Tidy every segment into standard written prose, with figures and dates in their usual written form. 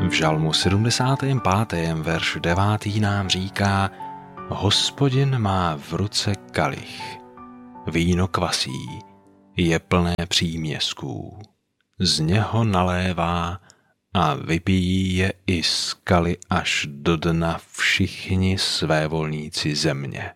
V žalmu 75. verš 9. nám říká: Hospodin má v ruce kalich, víno kvasí, je plné příměsků. Z něho nalévá a vypijí je i skaly až do dna všichni svévolníci země.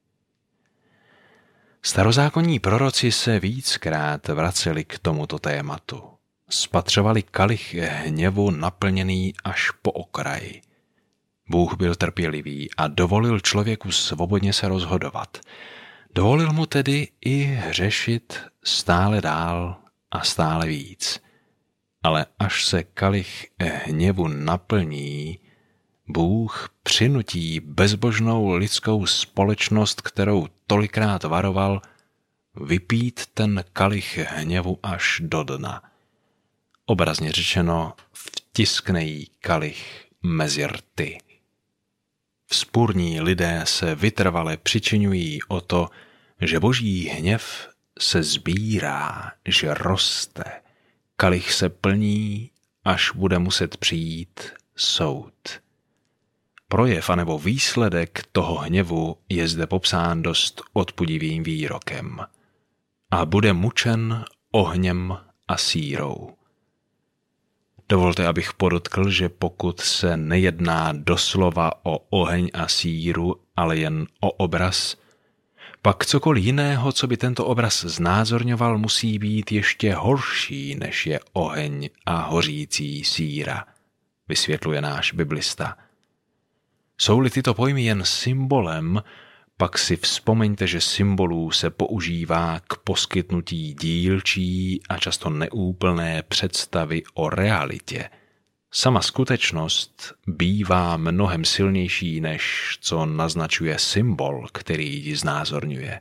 Starozákonní proroci se víckrát vraceli k tomuto tématu. Spatřovali kalich hněvu naplněný až po okraj. Bůh byl trpělivý a dovolil člověku svobodně se rozhodovat. Dovolil mu tedy i hřešit stále dál a stále víc. Ale až se kalich hněvu naplní, Bůh přinutí bezbožnou lidskou společnost, kterou tolikrát varoval, vypít ten kalich hněvu až do dna. Obrazně řečeno, vtiskne jí kalich mezi rty. Vzpurní lidé se vytrvale přičiňují o to, že boží hněv se sbírá, že roste. Kalich se plní, až bude muset přijít soud. Projev anebo výsledek toho hněvu je zde popsán dost odpudivým výrokem. A bude mučen ohněm a sírou. Dovolte, abych podotkl, že pokud se nejedná doslova o oheň a síru, ale jen o obraz, pak cokoliv jiného, co by tento obraz znázorňoval, musí být ještě horší, než je oheň a hořící síra, vysvětluje náš biblista. Jsou-li tyto pojmy jen symbolem, pak si vzpomeňte, že symbolů se používá k poskytnutí dílčí a často neúplné představy o realitě. Sama skutečnost bývá mnohem silnější, než co naznačuje symbol, který ji znázorňuje.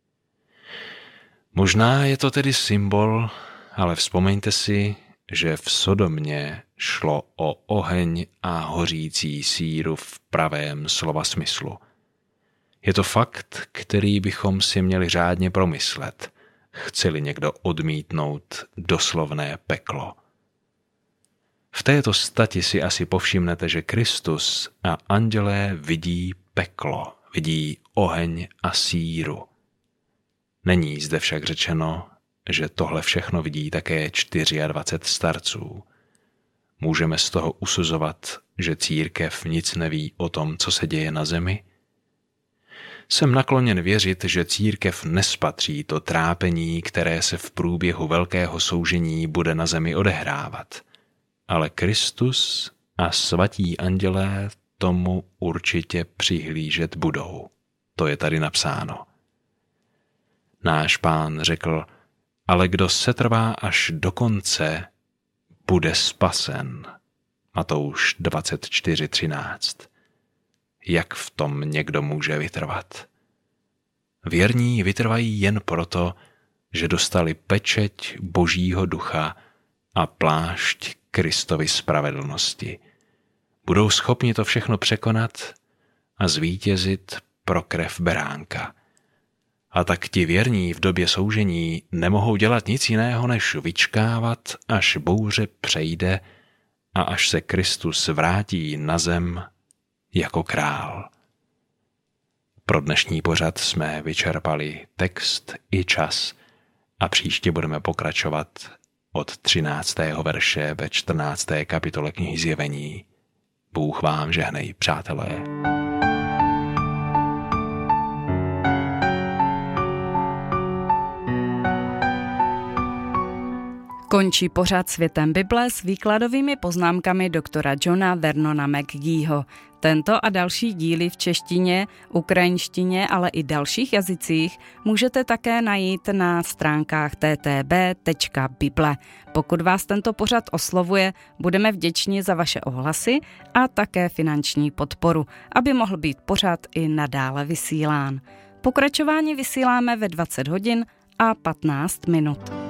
Možná je to tedy symbol, ale vzpomeňte si, že v Sodomě šlo o oheň a hořící síru v pravém slova smyslu. Je to fakt, který bychom si měli řádně promyslet, chce-li někdo odmítnout doslovné peklo. V této stati si asi povšimnete, že Kristus a andělé vidí peklo, vidí oheň a síru. Není zde však řečeno, že tohle všechno vidí také 24 starců. Můžeme z toho usuzovat, že církev nic neví o tom, co se děje na zemi? Jsem nakloněn věřit, že církev nespatří to trápení, které se v průběhu velkého soužení bude na zemi odehrávat. Ale Kristus a svatí andělé tomu určitě přihlížet budou. To je tady napsáno. Náš Pán řekl: ale kdo setrvá až do konce, bude spasen. Matouš 24:13. Jak v tom někdo může vytrvat? Věrní vytrvají jen proto, že dostali pečeť Božího ducha a plášť Kristovy spravedlnosti. Budou schopni to všechno překonat a zvítězit pro krev beránka. A tak ti věrní v době soužení nemohou dělat nic jiného, než vyčkávat, až bouře přejde a až se Kristus vrátí na zem jako král. Pro dnešní pořad jsme vyčerpali text i čas a příště budeme pokračovat od 13. verše ve 14. kapitole knihy Zjevení. Bůh vám žehnej, přátelé. Končí pořad Světem Bible s výkladovými poznámkami doktora Johna Vernona McGeeho. Tento a další díly v češtině, ukrajinštině, ale i dalších jazycích můžete také najít na stránkách ttb.bible. Pokud vás tento pořad oslovuje, budeme vděční za vaše ohlasy a také finanční podporu, aby mohl být pořad i nadále vysílán. Pokračování vysíláme ve 20 hodin a 15 minut.